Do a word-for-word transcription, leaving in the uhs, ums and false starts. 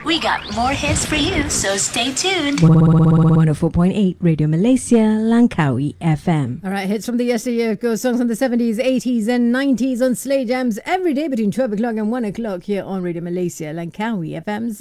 We got more hits for you, so stay tuned. one oh four point eight Radio Malaysia, Langkawi F M. All right, hits from the yesteryear, of course, songs from the seventies, eighties and nineties on Slay Jams every day between twelve o'clock and one o'clock here on Radio Malaysia, Langkawi F M's